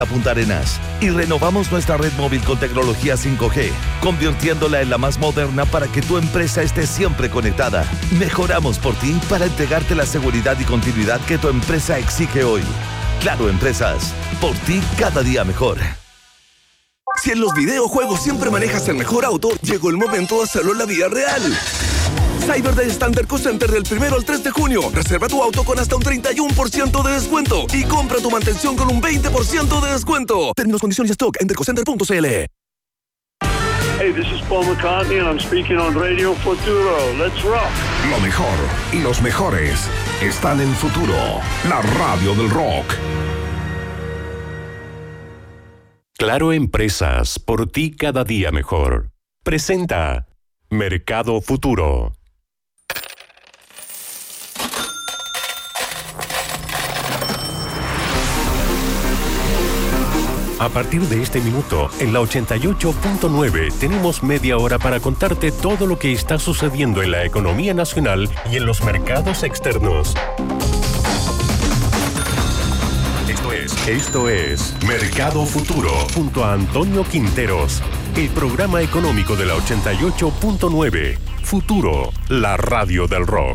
a Punta Arenas y renovamos nuestra red móvil con tecnología 5G, convirtiéndola en la más moderna para que tu empresa esté siempre conectada. Mejoramos por ti para entregarte la seguridad y continuidad que tu empresa exige hoy. Claro Empresas, por ti cada día mejor. Si en los videojuegos siempre manejas el mejor auto, llegó el momento de hacerlo en la vida real. Cyber Day está en Terco Center del 1 al 3 de junio. Reserva tu auto con hasta un 31% de descuento y compra tu mantención con un 20% de descuento. Términos, condiciones y stock en tercocenter.cl. Hey, this is Paul McCartney and I'm speaking on Radio Futuro. Let's rock. Lo mejor y los mejores están en Futuro, la radio del rock. Claro Empresas, por ti cada día mejor. Presenta Mercado Futuro. A partir de este minuto, en la 88.9, tenemos media hora para contarte todo lo que está sucediendo en la economía nacional y en los mercados externos. Esto es Mercado Futuro, junto a Antonio Quinteros, el programa económico de la 88.9. Futuro, la radio del rock.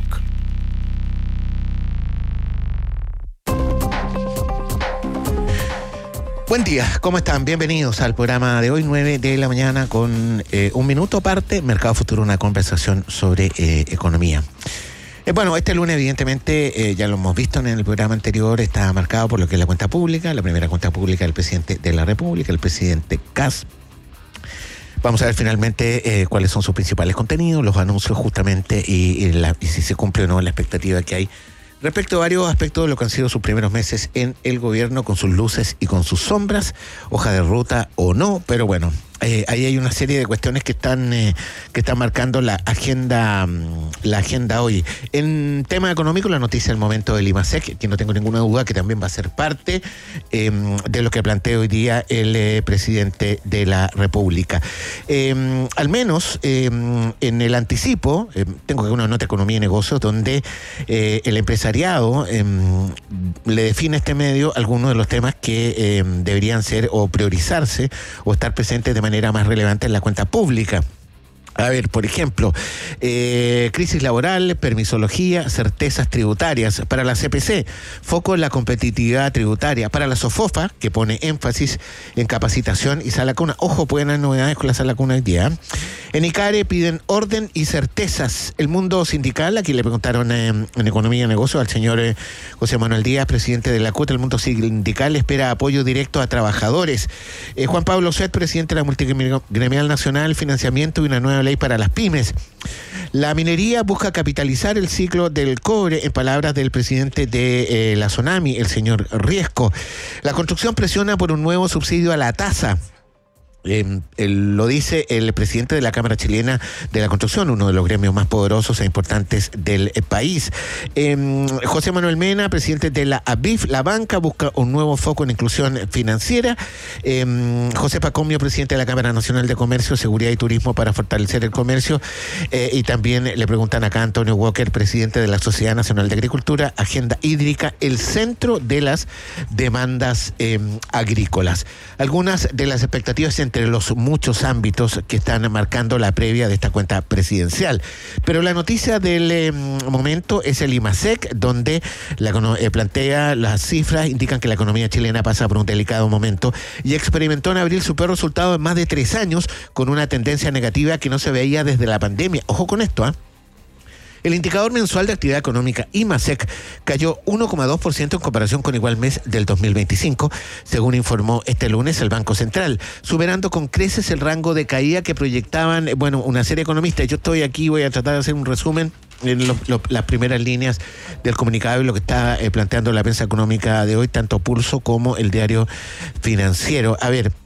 Buen día, ¿cómo están? Bienvenidos al programa de hoy, 9 de la mañana, con un minuto aparte, Mercado Futuro, una conversación sobre economía. Bueno, este lunes evidentemente, ya lo hemos visto en el programa anterior, está marcado por lo que es la cuenta pública, la primera cuenta pública del presidente de la República, el presidente Kast. Vamos a ver finalmente cuáles son sus principales contenidos, los anuncios justamente y si se cumple o no la expectativa que hay respecto a varios aspectos de lo que han sido sus primeros meses en el gobierno, con sus luces y con sus sombras, hoja de ruta o no, pero bueno, ahí hay una serie de cuestiones que están marcando la agenda hoy. En tema económico, la noticia del momento del IMASEC, que no tengo ninguna duda que también va a ser parte de lo que plantea hoy día el presidente de la República. Al menos en el anticipo, tengo que una nota de Economía y Negocios donde el empresariado le define a este medio algunos de los temas que deberían ser o priorizarse o estar presentes de manera más relevante en la cuenta pública. A ver, por ejemplo, crisis laboral, permisología, certezas tributarias. Para la CPC, foco en la competitividad tributaria. Para la SOFOFA, que pone énfasis en capacitación y sala cuna. Ojo, pueden haber novedades con la sala cuna hoy día. En ICARE piden orden y certezas. El mundo sindical, aquí le preguntaron en Economía y Negocios al señor José Manuel Díaz, presidente de la CUT. El mundo sindical espera apoyo directo a trabajadores. Juan Pablo Set, presidente de la Multigremial Nacional, financiamiento y una nueva ley para las pymes. La minería busca capitalizar el ciclo del cobre, en palabras del presidente de la Sonami, el señor Riesco. La construcción presiona por un nuevo subsidio a la tasa. Lo dice el presidente de la Cámara Chilena de la Construcción, uno de los gremios más poderosos e importantes del país. José Manuel Mena, presidente de la ABIF, la banca busca un nuevo foco en inclusión financiera. José Pacomio, presidente de la Cámara Nacional de Comercio, Seguridad y Turismo para fortalecer el comercio. Y también le preguntan acá a Antonio Walker, presidente de la Sociedad Nacional de Agricultura, Agenda Hídrica, el centro de las demandas agrícolas. Algunas de las expectativas entre los muchos ámbitos que están marcando la previa de esta cuenta presidencial. Pero la noticia del momento es el IMASEC, donde plantea las cifras, indican que la economía chilena pasa por un delicado momento y experimentó en abril su peor resultado en más de 3 años, con una tendencia negativa que no se veía desde la pandemia. Ojo con esto, El indicador mensual de actividad económica IMASEC cayó 1,2% en comparación con igual mes del 2025, según informó este lunes el Banco Central, superando con creces el rango de caída que proyectaban, una serie de economistas. Yo estoy aquí, voy a tratar de hacer un resumen en las primeras líneas del comunicado y lo que está planteando la prensa económica de hoy, tanto Pulso como el Diario Financiero. A ver,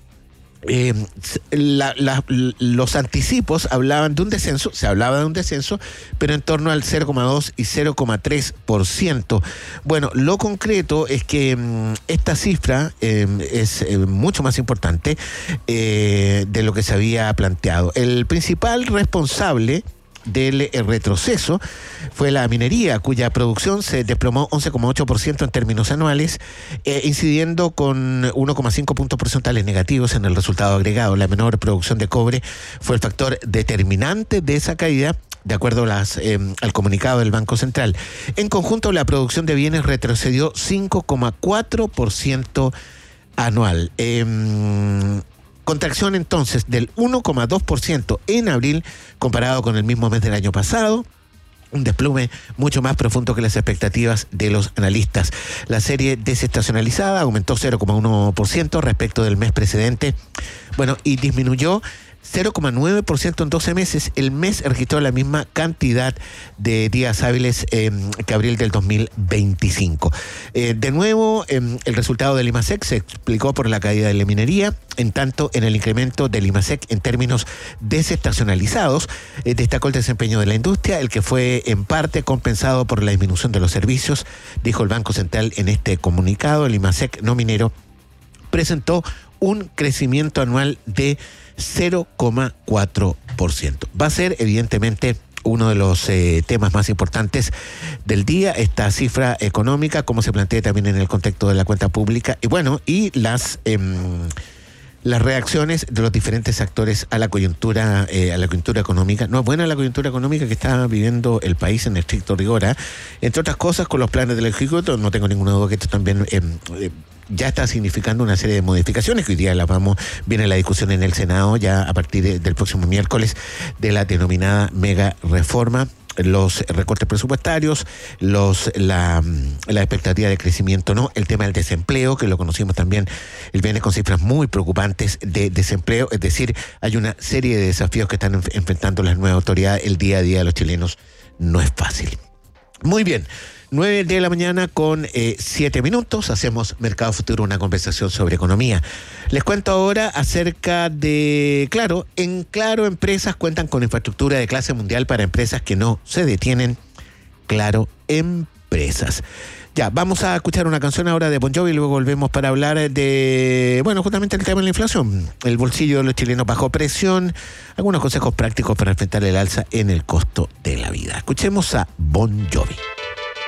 los anticipos hablaban de un descenso, pero en torno al 0,2 y 0,3%. Bueno, lo concreto es que esta cifra es mucho más importante de lo que se había planteado. El principal responsable del retroceso fue la minería, cuya producción se desplomó 11,8% en términos anuales, incidiendo con 1,5 puntos porcentuales negativos en el resultado agregado. La menor producción de cobre fue el factor determinante de esa caída, de acuerdo al comunicado del Banco Central. En conjunto, la producción de bienes retrocedió 5,4% anual. Contracción entonces del 1,2% en abril comparado con el mismo mes del año pasado. Un desplome mucho más profundo que las expectativas de los analistas. La serie desestacionalizada aumentó 0,1% respecto del mes precedente. Bueno, y disminuyó 0,9% en 12 meses. El mes registró la misma cantidad de días hábiles que abril del 2025. De nuevo, el resultado del IMASEC se explicó por la caída de la minería, en tanto en el incremento del IMASEC en términos desestacionalizados, destacó el desempeño de la industria, el que fue en parte compensado por la disminución de los servicios, dijo el Banco Central en este comunicado. El IMASEC no minero presentó un crecimiento anual de 0,4%. Va a ser, evidentemente, uno de los temas más importantes del día, esta cifra económica, como se plantea también en el contexto de la cuenta pública, y bueno, y las reacciones de los diferentes actores a la coyuntura económica. No es buena la coyuntura económica que está viviendo el país en estricto rigor, entre otras cosas con los planes del Ejecutivo. No tengo ninguna duda que esto también ya está significando una serie de modificaciones que hoy día viene la discusión en el Senado ya a partir del próximo miércoles de la denominada mega reforma. Los recortes presupuestarios, la expectativa de crecimiento, no, el tema del desempleo, que lo conocimos también, él viene con cifras muy preocupantes de desempleo, es decir, hay una serie de desafíos que están enfrentando las nuevas autoridades. El día a día de los chilenos no es fácil. Muy bien. 9 de la mañana con 7 minutos, hacemos Mercado Futuro, una conversación sobre economía. Les cuento ahora acerca de Claro. En Claro, empresas cuentan con infraestructura de clase mundial para empresas que no se detienen. Claro, empresas. Ya, vamos a escuchar una canción ahora de Bon Jovi y luego volvemos para hablar de, justamente el tema de la inflación. El bolsillo de los chilenos bajo presión, algunos consejos prácticos para enfrentar el alza en el costo de la vida. Escuchemos a Bon Jovi.